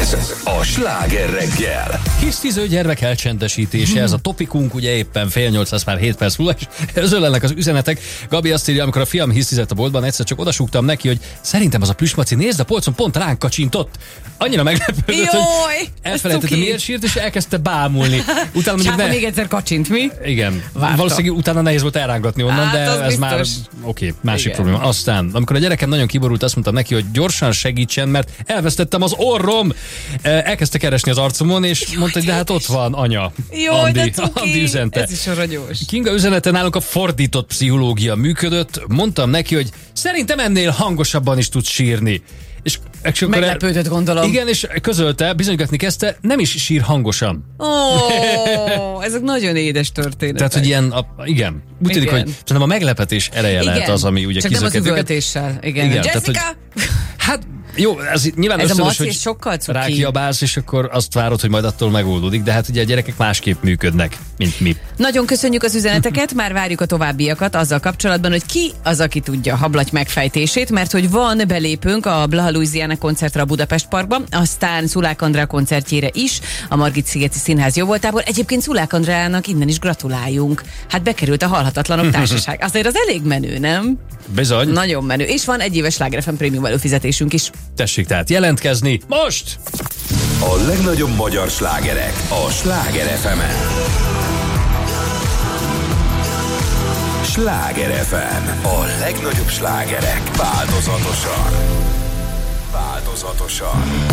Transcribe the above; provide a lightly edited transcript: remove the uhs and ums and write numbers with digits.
Ez a Sláger reggel. Hisztiző gyermek elcsendesítése, ez a topikunk, ugye éppen 7:30 lesz már 7 perc múlva, és özöllenek az üzenetek. Gabi azt írja, amikor a fiam hisztizett a boltban, egyszer csak odasúgtam neki, hogy szerintem az a plüsmaci, nézd, a polcon pont ránk kacsintott. Annyira meglepődött, hogy elfelejtette, miért sírt, és elkezdte bámulni. Utána Sápa még egyszer kacsint, mi? Igen. Várta. Valószínűleg utána nehéz volt elrángatni onnan, de ez biztos. már másik Igen. probléma. Aztán, amikor a gyerekem nagyon kiborult, azt mondtam neki, hogy gyorsan segítsen, mert elvesztettem az orrom. Elkezdte keresni az arcomon, és mondta, hogy de hát ott van anya. Jó, de cuki. Andi üzente. Ez is aranyos. Kinga üzenete nálunk a fordított pszichológia működött. Mondtam neki, hogy szerintem ennél hangosabban is tudsz sírni. És akkor Meglepődött, gondolom. Igen, és közölte, bizonygatni kezdte, nem is sír hangosan. Ó, ezek nagyon édes történetek. Tehát, hogy ilyen, igen. Úgy tűnik, Igen. hogy szerintem a meglepetés ereje lehet az, ami ugye csak nem az kizökkent őket. üvöltéssel. Igen. Igen, Jessica! tehát, Hát jó, ez nyilván Ez a ösztönös, maci hogy sokkal cuki. rákiabálsz, és akkor azt várod, hogy majd attól megoldódik, de hát ugye a gyerekek másképp működnek, mint mi. Nagyon köszönjük az üzeneteket, már várjuk a továbbiakat azzal kapcsolatban, hogy ki az, aki tudja a hablaty megfejtését, mert hogy van belépünk a Blaha Louisiana koncertre a Budapest Parkban, aztán Szulák Andrea koncertjére is, a Margit-szigeti Színház jóvoltából. Egyébként Szulák Andreának innen is gratuláljunk. Hát bekerült a Halhatatlanok Társaság. Azért az elég menő, nem? Bizony. Nagyon menő. És van egy éves Sláger FM prémium előfizetésünk is. Tessék tehát jelentkezni most! A legnagyobb magyar slágerek a Sláger FM-en. Sláger FM. A legnagyobb slágerek változatosan.